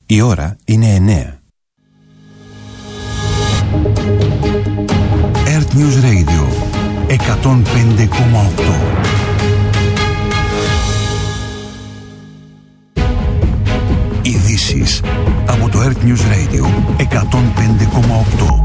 Η ώρα είναι 9. Earth News Radio 105,8. Ειδήσεις από το Earth News Radio 105,8.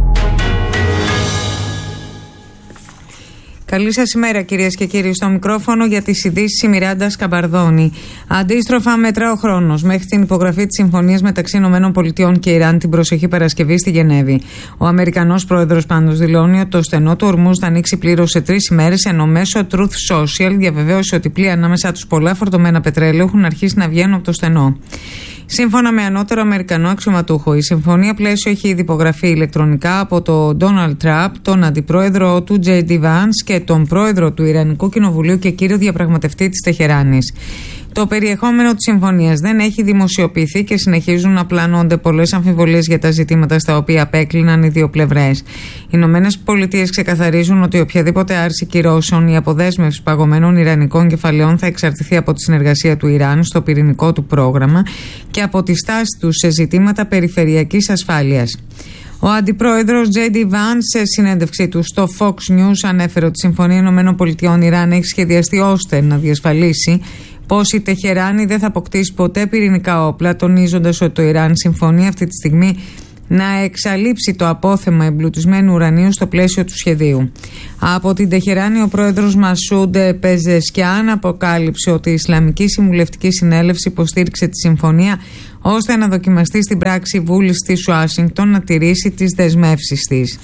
Καλή σας ημέρα, κυρίες και κύριοι. Στο μικρόφωνο για τις ειδήσεις η Μιράντα Σκαμπαρδόνη. Αντίστροφα μετρά ο χρόνος μέχρι την υπογραφή της συμφωνίας μεταξύ ΗΠΑ και Ιράν την προσεχή Παρασκευή στη Γενέβη. Ο Αμερικανός πρόεδρος πάντως δηλώνει ότι το στενό του Ορμούζ θα ανοίξει πλήρως σε 3 ημέρες, ενώ μέσω Truth Social διαβεβαίωσε ότι πλοία ανάμεσά τους πολλά φορτωμένα πετρέλαιο έχουν αρχίσει να βγαίνουν από το στενό. Σύμφωνα με ανώτερο Αμερικανό αξιωματούχο, η συμφωνία πλαίσιο έχει ήδη υπογραφεί ηλεκτρονικά από τον Ντόναλντ Τραμπ, τον αντιπρόεδρο του J.D. Vance και τον πρόεδρο του Ιρανικού Κοινοβουλίου και κύριο διαπραγματευτή της Τεχεράνης. Το περιεχόμενο της συμφωνίας δεν έχει δημοσιοποιηθεί και συνεχίζουν να πλανώνται πολλές αμφιβολίες για τα ζητήματα στα οποία απέκλειναν οι δύο πλευρές. Οι Ηνωμένες Πολιτείες ξεκαθαρίζουν ότι οποιαδήποτε άρση κυρώσεων ή αποδέσμευση παγωμένων ιρανικών κεφαλαίων θα εξαρτηθεί από τη συνεργασία του Ιράν στο πυρηνικό του πρόγραμμα και από τη στάση του σε ζητήματα περιφερειακής ασφάλειας. Ο αντιπρόεδρος J.D. Vance σε συνέντευξή του στο Fox News ανέφερε ότι η Συμφωνία ΗΠΑ-Ιράν έχει σχεδιαστεί ώστε να διασφαλίσει πως η Τεχεράνη δεν θα αποκτήσει ποτέ πυρηνικά όπλα, τονίζοντας ότι το Ιράν συμφωνεί αυτή τη στιγμή να εξαλείψει το απόθεμα εμπλουτισμένου ουρανίου στο πλαίσιο του σχεδίου. Από την Τεχεράνη, ο πρόεδρος Μασούντε Πεζεσκιάν αποκάλυψε ότι η Ισλαμική Συμβουλευτική Συνέλευση υποστήριξε τη συμφωνία ώστε να δοκιμαστεί στην πράξη η βούληση της Ουάσιγκτον να τηρήσει τις δεσμεύσεις της.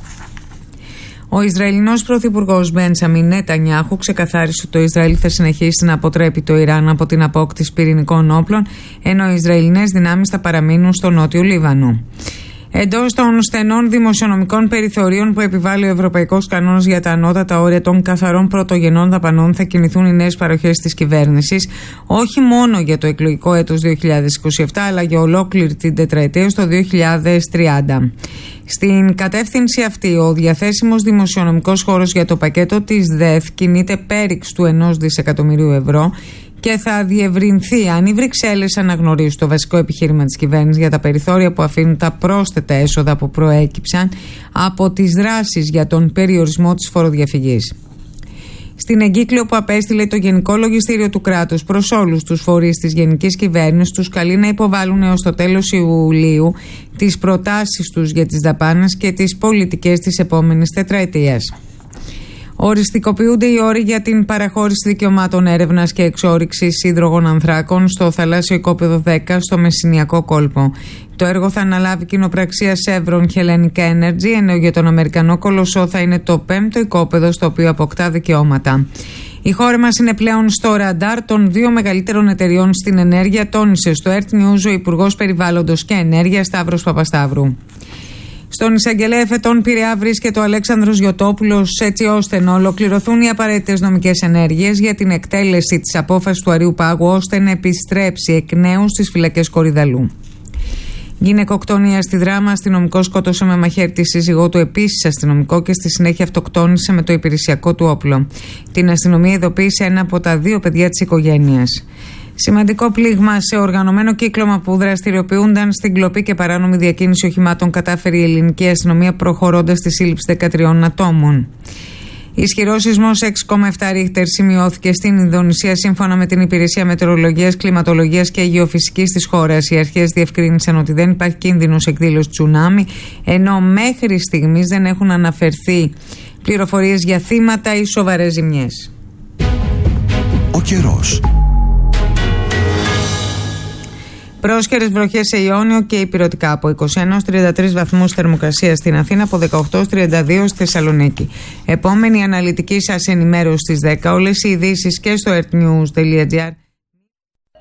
Ο Ισραηλινός πρωθυπουργός Μπέντζαμιν Νετανιάχου ξεκαθάρισε ότι το Ισραήλ θα συνεχίσει να αποτρέπει το Ιράν από την απόκτηση πυρηνικών όπλων, ενώ οι Ισραηλινές δυνάμεις θα παραμείνουν στο νότιο Λίβανο. Εντός των στενών δημοσιονομικών περιθωρίων που επιβάλλει ο Ευρωπαϊκός Κανόνας για τα ανώτατα όρια των καθαρών πρωτογενών δαπανών, θα κινηθούν οι νέες παροχές της κυβέρνησης, όχι μόνο για το εκλογικό έτος 2027, αλλά για ολόκληρη την τετραετία στο 2030. Στην κατεύθυνση αυτή, ο διαθέσιμος δημοσιονομικός χώρος για το πακέτο της ΔΕΘ κινείται πέριξ του 1 δισεκατομμυρίου ευρώ και θα διευρυνθεί αν οι Βρυξέλλες αναγνωρίσουν το βασικό επιχείρημα της κυβέρνησης για τα περιθώρια που αφήνουν τα πρόσθετα έσοδα που προέκυψαν από τις δράσεις για τον περιορισμό της φοροδιαφυγής. Στην εγκύκλιο που απέστειλε το Γενικό Λογιστήριο του κράτους προς όλους τους φορείς της Γενικής Κυβέρνησης, τους καλεί να υποβάλουν έως το τέλος Ιουλίου τις προτάσεις τους για τις δαπάνες και τις πολιτικές της επόμενης τετραετίας. Οριστικοποιούνται οι όροι για την παραχώρηση δικαιωμάτων έρευνας και εξόρυξης υδρογων ανθράκων στο θαλάσσιο οικόπεδο 10 στο Μεσσηνιακό κόλπο. Το έργο θα αναλάβει κοινοπραξία Chevron Hellenic Energy, ενώ για τον Αμερικανό κολοσσό θα είναι το 5ο οικόπεδο στο οποίο αποκτά δικαιώματα. Η χώρα μας είναι πλέον στο ραντάρ των 2 μεγαλύτερων εταιριών στην ενέργεια, τόνισε στο Earth News ο Υπουργός Περιβάλλοντος και Ενέργειας Σταύρος Παπασταύρου. Στον εισαγγελέα εφετών Πειραιά βρίσκεται ο Αλέξανδρος Γιωτόπουλος, έτσι ώστε να ολοκληρωθούν οι απαραίτητες νομικές ενέργειες για την εκτέλεση της απόφασης του Αριού Πάγου, ώστε να επιστρέψει εκ νέου στις φυλακές Κορυδαλού. Γυναικοκτονία στη Δράμα. Αστυνομικό σκότωσε με μαχαίρι τη σύζυγό του, επίσης αστυνομικό, και στη συνέχεια αυτοκτόνησε με το υπηρεσιακό του όπλο. Την αστυνομία ειδοποίησε ένα από τα 2 παιδιά της οικογένειας. Σημαντικό πλήγμα σε οργανωμένο κύκλωμα που δραστηριοποιούνταν στην κλοπή και παράνομη διακίνηση οχημάτων κατάφερε η ελληνική αστυνομία, προχωρώντας στη σύλληψη 13 ατόμων. Ισχυρός σεισμός 6,7 ρίχτερ σημειώθηκε στην Ινδονησία, σύμφωνα με την Υπηρεσία Μετεωρολογίας, Κλιματολογίας και Γεωφυσικής της χώρας. Οι αρχές διευκρίνησαν ότι δεν υπάρχει κίνδυνος εκδήλωσης τσουνάμι, ενώ μέχρι στιγμής δεν έχουν αναφερθεί πληροφορίες για θύματα ή σοβαρές ζημιές. Ο καιρός. Πρόσχερες βροχές σε Ιόνιο και Ηπειρωτικά, από 21-33 βαθμούς θερμοκρασία στην Αθήνα, από 18-32 στη Θεσσαλονίκη. Επόμενη αναλυτική σας ενημέρωση στις 10. Όλες οι ειδήσεις και στο earthnews.gr.